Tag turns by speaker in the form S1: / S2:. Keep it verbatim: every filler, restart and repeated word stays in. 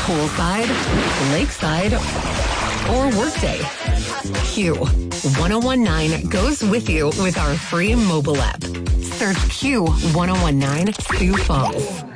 S1: Poolside, lakeside, or workday. Q ten nineteen goes with you with our free mobile app. Search Q ten nineteen Sioux Falls.